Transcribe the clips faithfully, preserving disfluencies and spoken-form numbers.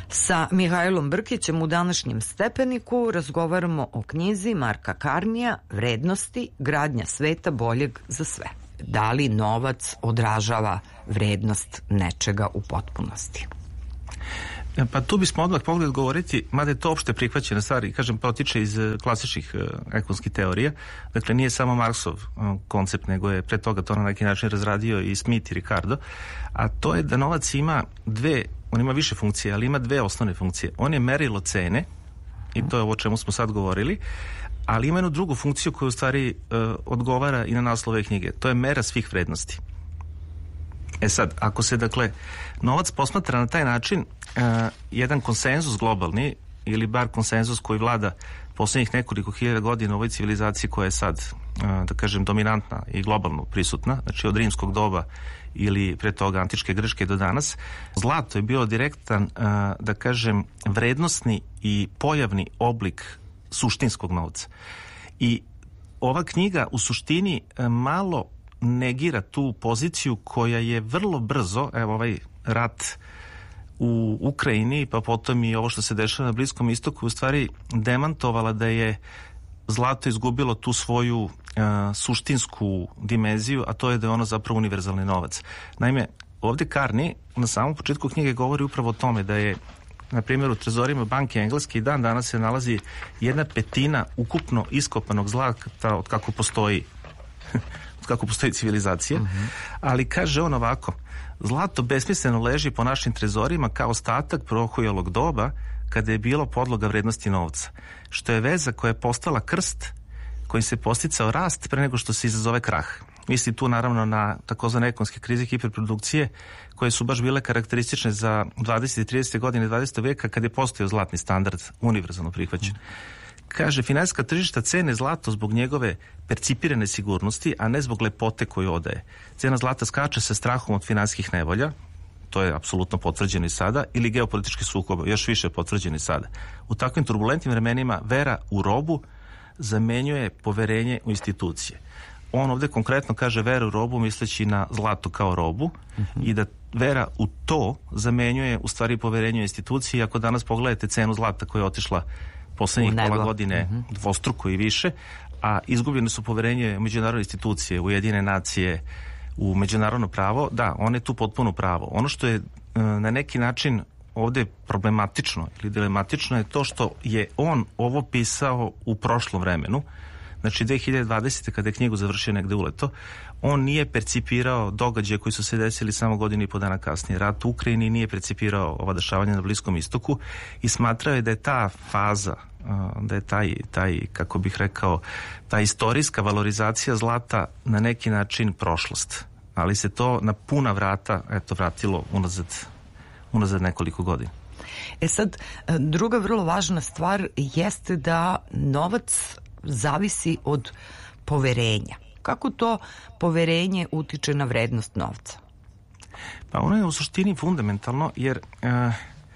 Sa Mihajlom Brkićem u današnjem Stepeniku razgovaramo o knjizi Marka Karnija Vrednosti, gradnja sveta boljeg za sve. Da li novac odražava vrednost nečega u potpunosti? Pa tu bismo odmah mogli odgovoriti, mada je to opšte prihvaćena stvar i kažem potiče iz klasičnih ekonomskih teorija. Dakle, nije samo Marksov koncept, nego je pre toga to na neki način razradio i Smith i Ricardo, a to je da novac ima dve, on ima više funkcije, ali ima dve osnovne funkcije. On je merilo cene, i to je ovo o čemu smo sad govorili, ali ima jednu drugu funkciju koja u stvari uh, odgovara i na naslov ove knjige. To je mera svih vrednosti. E sad, ako se, dakle, novac posmatra na taj način, uh, jedan konsenzus globalni, ili bar konsenzus koji vlada poslednjih nekoliko hiljada godina u ovoj civilizaciji koja je sad, uh, da kažem, dominantna i globalno prisutna, znači od rimskog doba ili pre toga antičke Grčke do danas, zlato je bio direktan, uh, da kažem, vrednosni i pojavni oblik suštinskog novca. I ova knjiga u suštini uh, malo negira tu poziciju koja je vrlo brzo, evo ovaj rat u Ukrajini, pa potom i ovo što se dešava na Bliskom istoku, u stvari demantovala da je zlato izgubilo tu svoju uh, suštinsku dimenziju, a to je da je ono zapravo univerzalni novac. Naime, ovdje Carney na samom početku knjige govori upravo o tome da je, na primjer, u trezorima banke Engleske i dan danas se nalazi jedna petina ukupno iskopanog zlata od kako postoji kako postoji civilizacija, uh-huh. ali kaže on ovako: zlato besmisleno leži po našim trezorima kao ostatak prohujalog doba kada je bilo podloga vrednosti novca, što je veza koja je postala krst kojim se posticao rast pre nego što se izazove krah. Misli tu naravno na takozvane ekonomske krize hiperprodukcije koje su baš bile karakteristične za dvadesete i tridesete godine dvadesetog veka kad je postojao zlatni standard univerzalno prihvaćen. Kaže, finansijska tržišta cene zlato zbog njegove percipirane sigurnosti, a ne zbog lepote koju odaje. Cena zlata skače sa strahom od finansijskih nevolja, to je apsolutno potvrđeno i sada, ili geopolitički sukob, još više potvrđeno i sada. U takvim turbulentnim vremenima vera u robu zamenjuje poverenje u institucije. On ovdje konkretno kaže vera u robu misleći na zlato kao robu, uh-huh. i da vera u to zamenjuje u stvari poverenje u institucije. Ako danas pogledate cenu zlata koja je otišla poslednjih pola godine uh-huh. dvostruko i više, a izgubljene su poverenje u međunarodne institucije, u Ujedinjene nacije, u međunarodno pravo, da, on je tu potpuno pravo. Ono što je na neki način ovdje problematično ili dilematično je to što je on ovo pisao u prošlom vremenu, znači dve hiljade dvadesete kada je knjigu završio negde uleto, on nije percipirao događaje koji su se desili samo godinu i po dana kasnije. Rat u Ukrajini nije percipirao ova dešavanja na Bliskom istoku i smatrao je da je ta faza, da je taj, taj, kako bih rekao, ta istorijska valorizacija zlata na neki način prošlost. Ali se to na puna vrata, eto, vratilo unazad, unazad nekoliko godina. E sad, druga vrlo važna stvar jeste da novac zavisi od poverenja. Kako to poverenje utiče na vrednost novca? Pa ono je u suštini fundamentalno, jer eh,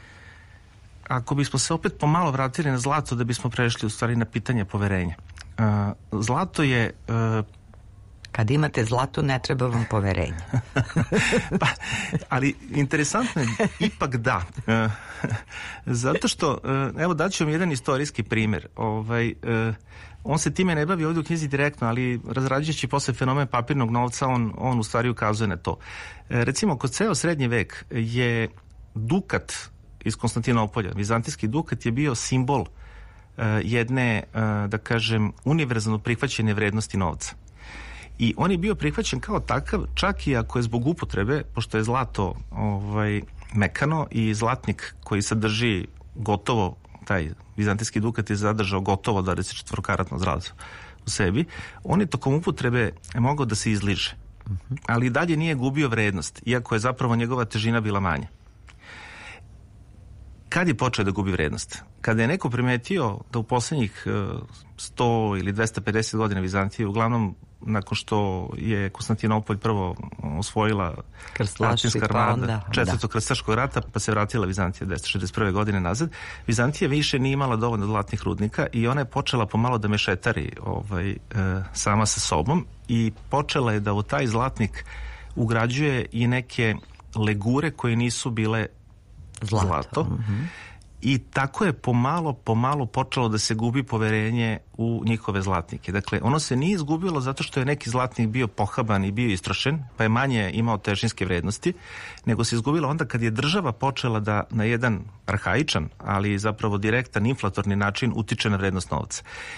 ako bismo se opet pomalo vratili na zlato da bismo prešli u stvari na pitanje poverenja. Eh, zlato je... Eh, Kad imate zlato, ne treba vam poverenje. Pa, ali interesantno je, ipak da. E, zato što, e, evo daću vam jedan istorijski primjer. Ovaj, e, on se time ne bavi ovdje u knjizi direktno, ali razrađujući posle fenomen papirnog novca, on, on u stvari ukazuje na to. E, recimo, kod ceo srednji vek je dukat iz Konstantinopolja, vizantijski dukat je bio simbol e, jedne, e, da kažem, univerzalno prihvaćene vrednosti novca. I on je bio prihvaćen kao takav, čak i ako je zbog upotrebe, pošto je zlato ovaj, mekano i zlatnik koji sadrži gotovo, taj vizantijski dukat je zadržao gotovo dvadeset četiri karatno zlato u sebi, on je tokom upotrebe mogao da se izliže. Uh-huh. Ali i dalje nije gubio vrednost, iako je zapravo njegova težina bila manja. Kad je počeo da gubi vrednost? Kada je neko primetio da u poslednjih sto ili dvesta pedeset godina Vizantije, uglavnom nakon što je Konstantinopolj prvo osvojila Latinska armada četvrtog krstaškog rata, pa se vratila Vizantija dvesta šezdeset prve godine nazad, Vizantija više nije imala dovoljno zlatnih rudnika i ona je počela pomalo da mešetari ovaj, e, sama sa sobom i počela je da u taj zlatnik ugrađuje i neke legure koje nisu bile zlato. zlato. Mm-hmm. I tako je pomalo, pomalo počelo da se gubi poverenje u njihove zlatnike. Dakle, ono se nije izgubilo zato što je neki zlatnik bio pohaban i bio istrošen, pa je manje imao težinske vrednosti, nego se izgubilo onda kad je država počela da na jedan arhaičan, ali zapravo direktan inflatorni način utiče na vrednost novca.